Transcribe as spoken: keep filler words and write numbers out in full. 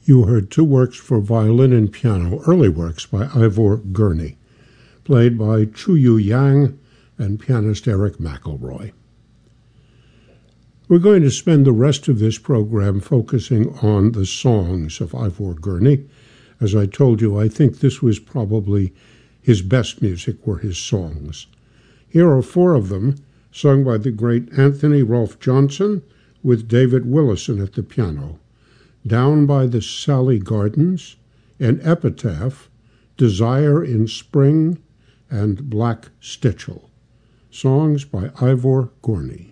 You heard two works for violin and piano, early works by Ivor Gurney, played by Chu-Yu Yang and pianist Eric McElroy. We're going to spend the rest of this program focusing on the songs of Ivor Gurney. As I told you, I think this was probably his best music were his songs. Here are four of them, sung by the great Anthony Rolfe Johnson with David Willison at the piano. Down by the Sally Gardens, An Epitaph, Desire in Spring, and Black Stitchell. Songs by Ivor Gurney.